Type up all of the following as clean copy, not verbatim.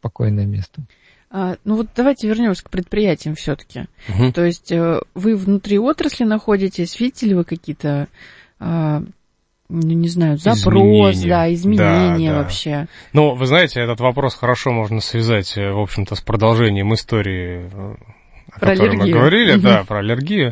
спокойное место. Ну вот давайте вернемся к предприятиям все-таки. То есть вы внутри отрасли находитесь, видите ли вы какие-то, не знаю, запрос, изменения вообще? Ну, вы знаете, этот вопрос хорошо можно связать, в общем-то, с продолжением истории, о которой мы говорили, про аллергию.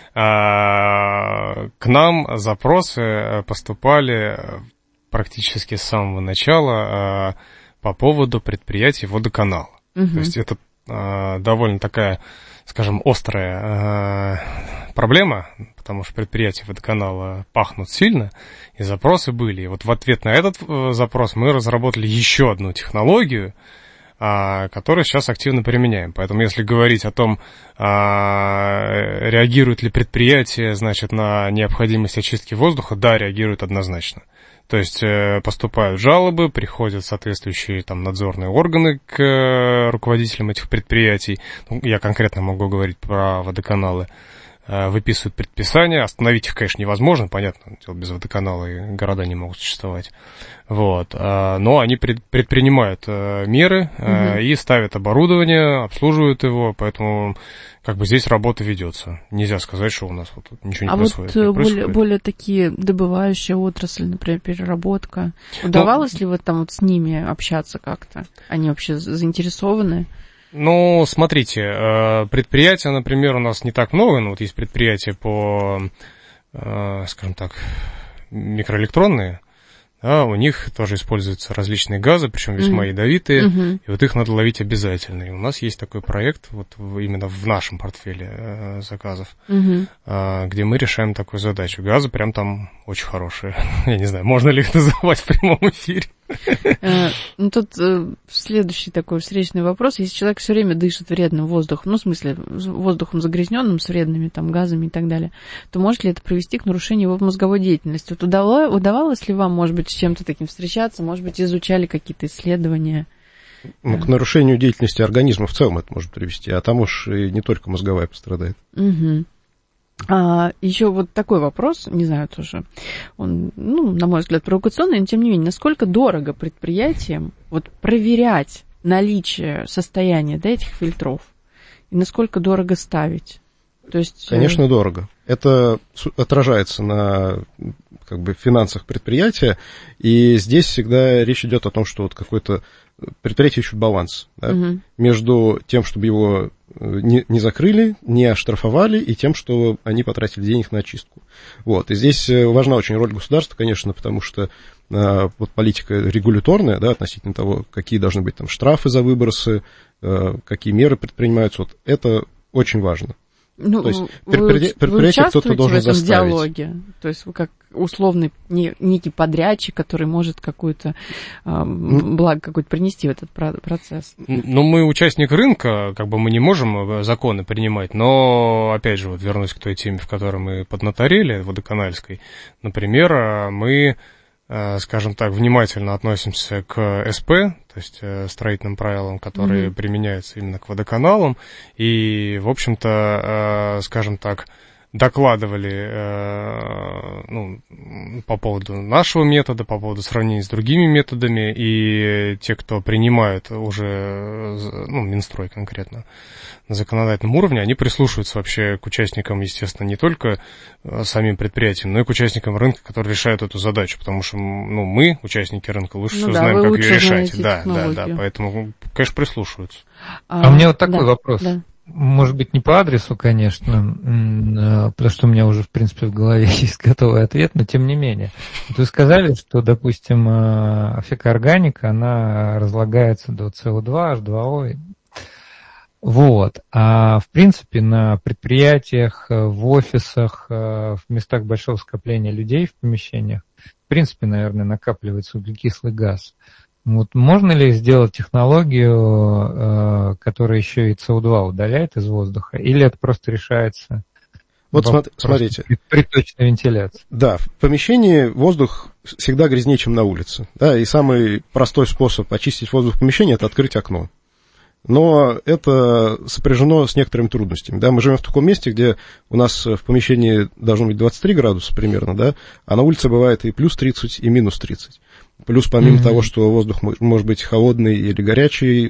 К нам запросы поступали практически с самого начала по поводу предприятий водоканала. То есть это довольно такая, скажем, острая проблема, потому что предприятия водоканала пахнут сильно, и запросы были. И вот в ответ на этот запрос мы разработали еще одну технологию, которую сейчас активно применяем. Поэтому если говорить о том, реагирует ли предприятие, значит, на необходимость очистки воздуха, да, реагирует однозначно. То есть поступают жалобы, приходят соответствующие там надзорные органы к руководителям этих предприятий. Ну, я конкретно могу говорить про водоканалы. Выписывают предписания. Остановить их, конечно, невозможно, понятно, без водоканала и города не могут существовать. Вот. Но они предпринимают меры и ставят оборудование, обслуживают его, поэтому как бы здесь работа ведется. Нельзя сказать, что у нас вот ничего не происходит. А вот более такие добывающие отрасли, например, переработка. Удавалось ли вот там вот с ними общаться как-то? Они вообще заинтересованы? Ну, смотрите, предприятия, например, у нас не так много, но вот есть предприятия по, скажем так, микроэлектронные, да, у них тоже используются различные газы, причем весьма ядовитые, и вот их надо ловить обязательно. И у нас есть такой проект вот именно в нашем портфеле заказов, где мы решаем такую задачу. Газы прям там очень хорошие. Я не знаю, можно ли их называть в прямом эфире. Ну, тут следующий такой встречный вопрос. Если человек все время дышит вредным воздухом, ну, в смысле, воздухом загрязненным, с вредными там газами и так далее, то может ли это привести к нарушению его мозговой деятельности? Вот удавалось ли вам, может быть, с чем-то таким встречаться? Может быть, изучали какие-то исследования? Ну, к нарушению деятельности организма в целом это может привести, а там уж и не только мозговая пострадает. Еще вот такой вопрос, не знаю тоже, он, ну, на мой взгляд, провокационный, но тем не менее, насколько дорого предприятиям вот проверять наличие состояния, да, этих фильтров, и насколько дорого ставить? То есть... Конечно, дорого. Это отражается на как бы финансах предприятия, и здесь всегда речь идет о том, что вот какое-то предприятие ищет баланс, да, между тем, чтобы его не закрыли, не оштрафовали, и тем, что они потратили денег на очистку. Вот. И здесь важна очень роль государства, конечно, потому что вот политика регуляторная, да, относительно того, какие должны быть там штрафы за выбросы, какие меры предпринимаются, вот это очень важно. Ну, то есть предприятие кто-то должен заставить. В этом диалоге? То есть вы как условный некий подрядчик, который может какую-то благо какое-то принести в этот процесс? Ну, мы участник рынка, как бы мы не можем законы принимать, но, опять же, вот вернусь к той теме, в которой мы поднаторели, водоканальской. Например, мы, скажем так, внимательно относимся к СП, то есть строительным правилам, которые применяются именно к водоканалам, и, в общем-то, скажем так, докладывали по поводу нашего метода, по поводу сравнения с другими методами, и те, кто принимают уже, Минстрой конкретно, на законодательном уровне, они прислушиваются вообще к участникам, естественно, не только самим предприятиям, но и к участникам рынка, которые решают эту задачу, потому что мы, участники рынка, лучше всего знаем, как ее решать. Да, поэтому, конечно, прислушиваются. А у меня вот такой вопрос. Да. Может быть, не по адресу, конечно, потому что у меня уже, в принципе, в голове есть готовый ответ, но тем не менее. Вот вы сказали, что, допустим, фекоорганика, она разлагается до СО2, H2O. Вот. А в принципе, на предприятиях, в офисах, в местах большого скопления людей в помещениях, в принципе, наверное, накапливается углекислый газ. Вот можно ли сделать технологию, которая еще и СО2 удаляет из воздуха, или это просто решается вот смотрите. При точной вентиляции? Да, в помещении воздух всегда грязнее, чем на улице. Да, и самый простой способ очистить воздух в помещении – это открыть окно. Но это сопряжено с некоторыми трудностями. Да, мы живем в таком месте, где у нас в помещении должно быть 23 градуса примерно, да, а на улице бывает и плюс 30, и минус 30. Плюс помимо того, что воздух может быть холодный или горячий,